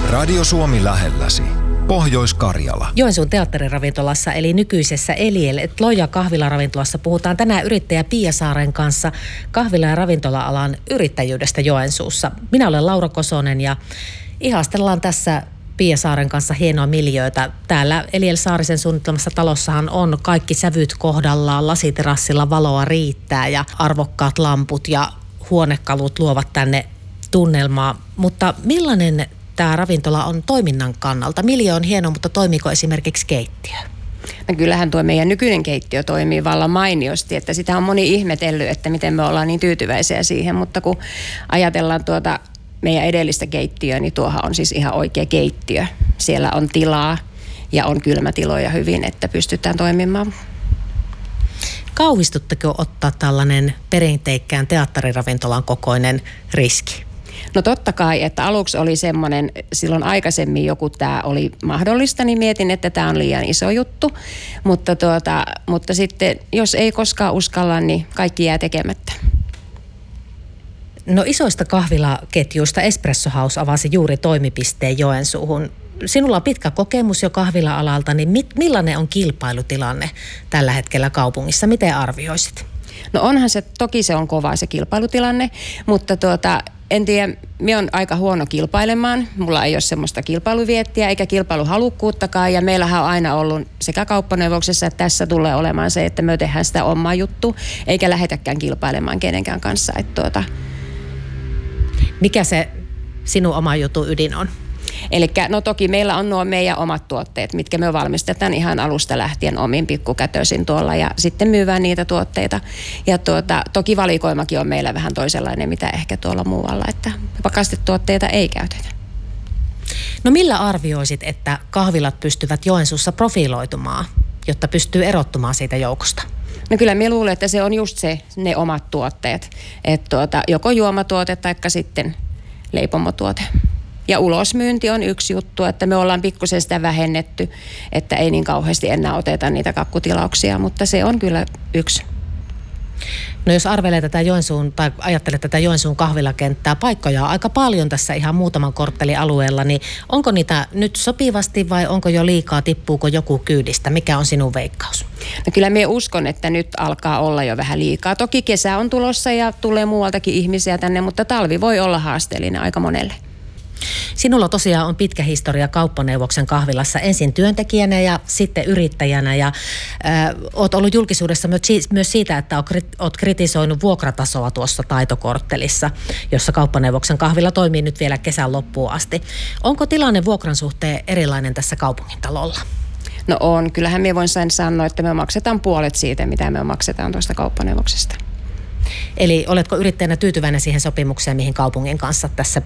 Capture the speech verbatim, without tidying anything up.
Radio Suomi lähelläsi. Pohjois-Karjala. Joensuun teatteriravintolassa eli nykyisessä Eliel Loja kahvilaravintolassa puhutaan tänään yrittäjä Pia Saaren kanssa kahvila- ja ravintola-alan yrittäjyydestä Joensuussa. Minä olen Laura Kosonen ja ihastellaan tässä Pia Saaren kanssa hienoa miljöötä. Täällä Eliel Saarisen suunnittelemassa talossahan on kaikki sävyt kohdallaan, lasiterassilla valoa riittää ja arvokkaat lamput ja huonekalut luovat tänne tunnelmaa. Mutta millainen tämä ravintola on toiminnan kannalta? Miljöö on hieno, mutta toimiiko esimerkiksi keittiö? No kyllähän tuo meidän nykyinen keittiö toimii vallan mainiosti, että sitä on moni ihmetellyt, että miten me ollaan niin tyytyväisiä siihen, mutta kun ajatellaan tuota meidän edellistä keittiöä, niin tuohan on siis ihan oikea keittiö. Siellä on tilaa ja on kylmätiloja hyvin, että pystytään toimimaan. Kauhistutteko ottaa tällainen perinteikkään teatteriravintolan kokoinen riski? No totta kai, että aluksi oli semmoinen, silloin aikaisemmin joku tämä oli mahdollista, niin mietin, että tämä on liian iso juttu. Mutta, tuota, mutta sitten, jos ei koskaan uskalla, niin kaikki jää tekemättä. No isoista kahvilaketjuista Espresso House avasi juuri toimipisteen Joensuuhun. Sinulla on pitkä kokemus jo kahvila-alalta, niin mit, millainen on kilpailutilanne tällä hetkellä kaupungissa? Miten arvioisit? No onhan se, toki se on kova se kilpailutilanne, mutta tuota, en tiedä, minä olen aika huono kilpailemaan. Mulla ei ole semmoista kilpailuviettiä eikä kilpailuhalukkuuttakaan ja meillähän on aina ollut sekä kauppaneuvoksessa että tässä tulee olemaan se, että me tehdään sitä omaa juttu eikä lähetäkään kilpailemaan kenenkään kanssa. Että tuota. Mikä se sinun oma jutun ydin on? Eli no toki meillä on nuo meidän omat tuotteet, mitkä me valmistetaan ihan alusta lähtien omin pikkukätöisin tuolla ja sitten myyvään niitä tuotteita. Ja tuota, toki valikoimakin on meillä vähän toisenlainen, mitä ehkä tuolla muualla, että pakastetuotteita ei käytetä. No millä arvioisit, että kahvilat pystyvät Joensuussa profiloitumaan, jotta pystyy erottumaan siitä joukosta? No kyllä minä luulen, että se on just se, ne omat tuotteet. Että tuota, joko juomatuote tai sitten leipomotuote. Ja ulosmyynti on yksi juttu, että me ollaan pikkusen sitä vähennetty, että ei niin kauheasti enää oteta niitä kakkutilauksia, mutta se on kyllä yksi. No jos arvelee tätä Joensuun tai ajattelee tätä Joensuun kahvilakenttää, paikkoja on aika paljon tässä ihan muutaman korttelin alueella, niin onko niitä nyt sopivasti vai onko jo liikaa, tippuuko joku kyydistä? Mikä on sinun veikkaus? No kyllä minä uskon, että nyt alkaa olla jo vähän liikaa. Toki kesä on tulossa ja tulee muualtakin ihmisiä tänne, mutta talvi voi olla haasteellinen aika monelle. Sinulla tosiaan on pitkä historia kauppaneuvoksen kahvilassa ensin työntekijänä ja sitten yrittäjänä ja äh, olet ollut julkisuudessa myös siitä, että olet kritisoinut vuokratasoa tuossa taitokorttelissa, jossa kauppaneuvoksen kahvila toimii nyt vielä kesän loppuun asti. Onko tilanne vuokran suhteen erilainen tässä kaupungintalolla? No on. Kyllähän minä voin sanoa, että me maksetaan puolet siitä, mitä me maksetaan tuosta kauppaneuvoksesta. Eli oletko yrittäjänä tyytyväinen siihen sopimukseen, mihin kaupungin kanssa tässä